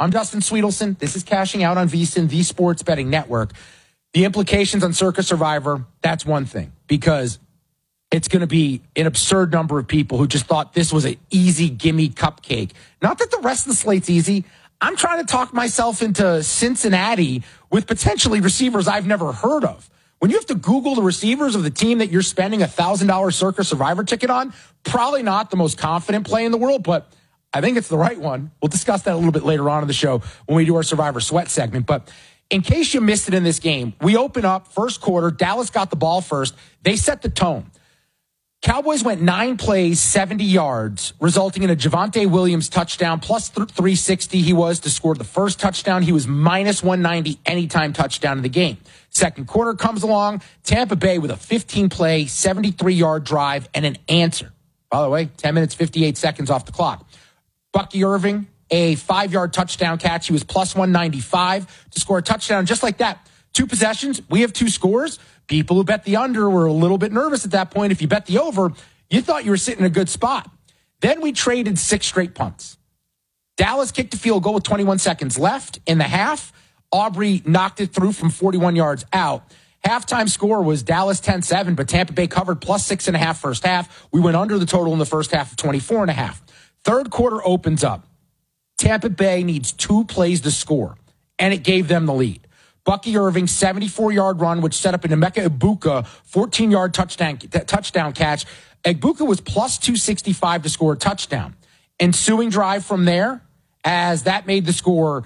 I'm Dustin Sweetelson. This is Cashing Out on VSiN, the sports betting network. The implications on Circa Survivor, that's one thing, because it's going to be an absurd number of people who just thought this was an easy gimme cupcake. Not that the rest of the slate's easy. I'm trying to talk myself into Cincinnati with potentially receivers I've never heard of. When you have to Google the receivers of the team that you're spending $1,000 Circa Survivor ticket on, probably not the most confident play in the world, but I think it's the right one. We'll discuss that a little bit later on in the show when we do our Survivor Sweat segment. But in case you missed it in this game, we open up first quarter. Dallas got the ball first. They set the tone. Cowboys went 9 plays, 70 yards, resulting in a Javonte Williams touchdown, plus 360 he was to score the first touchdown. He was minus 190 anytime touchdown in the game. Second quarter comes along, Tampa Bay with a 15-play, 73-yard drive and an answer. By the way, 10 minutes, 58 seconds off the clock. Bucky Irving, a 5-yard touchdown catch. He was plus 195 to score a touchdown just like that. 2 possessions. We have 2 scores. People who bet the under were a little bit nervous at that point. If you bet the over, you thought you were sitting in a good spot. Then we traded 6 straight punts. Dallas kicked a field goal with 21 seconds left in the half. Aubrey knocked it through from 41 yards out. Halftime score was Dallas 10-7, but Tampa Bay covered plus 6.5 first half. We went under the total in the first half of 24.5. Third quarter opens up. Tampa Bay needs 2 plays to score, and it gave them the lead. Bucky Irving, 74-yard run, which set up an Emeka Egbuka 14-yard touchdown catch. Egbuka was plus 265 to score a touchdown. Ensuing drive from there, as that made the score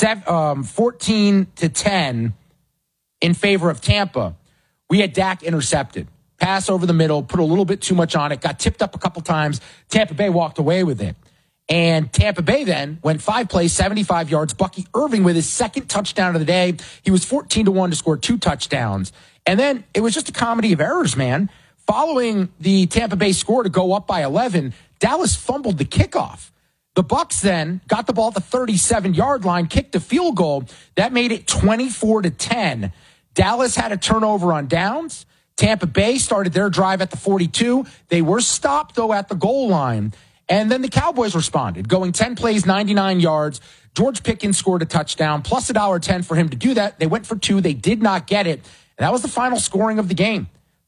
14-10 in favor of Tampa. We had Dak intercepted. Pass over the middle, put a little bit too much on it, got tipped up a couple times. Tampa Bay walked away with it. And Tampa Bay then went 5 plays, 75 yards. Bucky Irving with his second touchdown of the day. He was 14-1 to score 2 touchdowns. And then it was just a comedy of errors, man. Following the Tampa Bay score to go up by 11, Dallas fumbled the kickoff. The Bucs then got the ball at the 37-yard line, kicked a field goal. That made it 24-10. Dallas had a turnover on downs. Tampa Bay started their drive at the 42. They were stopped, though, at the goal line. And then the Cowboys responded, going 10 plays, 99 yards. George Pickens scored a touchdown, plus $1.10 for him to do that. They went for 2. They did not get it. And that was the final scoring of the game.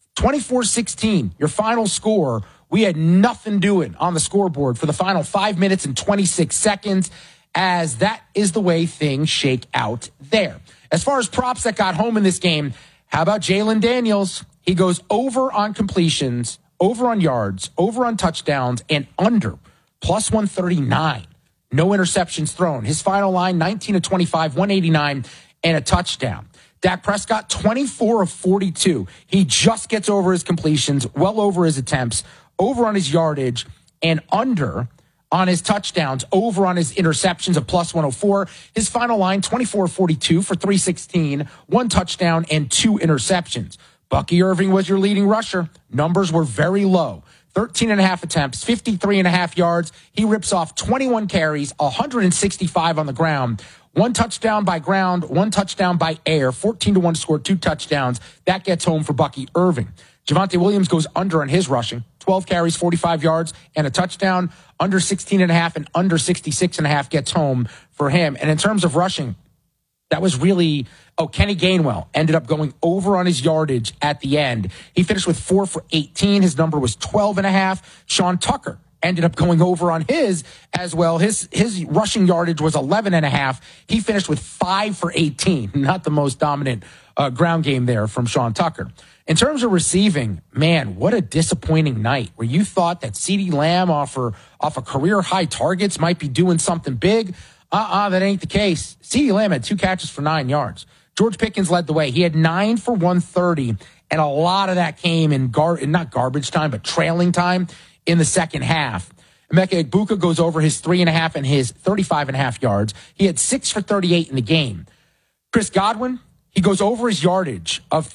24-16, your final score. We had nothing doing on the scoreboard for the final 5 minutes and 26 seconds, as that is the way things shake out there. As far as props that got home in this game, how about Jalen Daniels? He goes over on completions, over on yards, over on touchdowns, and under, plus 139. No interceptions thrown. His final line, 19 of 25, 189, and a touchdown. Dak Prescott, 24 of 42. He just gets over his completions, well over his attempts, over on his yardage, and under on his touchdowns, over on his interceptions of plus 104. His final line, 24 of 42 for 316, 1 touchdown, and 2 interceptions. Bucky Irving was your leading rusher. Numbers were very low. 13.5 attempts, 53.5 yards. He rips off 21 carries, 165 on the ground. 1 touchdown by ground, 1 touchdown by air. 14-1 to score 2 touchdowns. That gets home for Bucky Irving. Javonte Williams goes under on his rushing. 12 carries, 45 yards, and a touchdown. Under 16.5 and under 66.5 gets home for him. And in terms of rushing, that was really, Kenny Gainwell ended up going over on his yardage at the end. He finished with 4 for 18. His number was 12.5. Sean Tucker ended up going over on his as well. His rushing yardage was 11.5. He finished with 5 for 18. Not the most dominant ground game there from Sean Tucker. In terms of receiving, man, what a disappointing night where you thought that CeeDee Lamb off a career high targets might be doing something big. That ain't the case. CeeDee Lamb had 2 catches for 9 yards. George Pickens led the way. He had 9 for 130, and a lot of that came in not garbage time, but trailing time in the second half. Emeka Egbuka goes over his 3.5 and his 35.5 yards. He had 6 for 38 in the game. Chris Godwin, he goes over his yardage of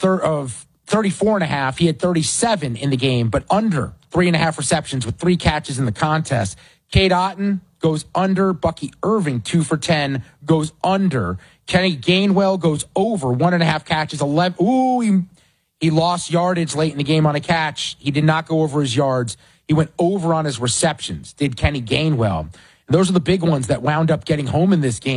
34.5. He had 37 in the game, but under 3.5 receptions with 3 catches in the contest. Cade Otton goes under. Bucky Irving, 2 for 10, goes under. Kenny Gainwell goes over 1.5 catches, 11. Ooh, he lost yardage late in the game on a catch. He did not go over his yards. He went over on his receptions, did Kenny Gainwell. And those are the big ones that wound up getting home in this game.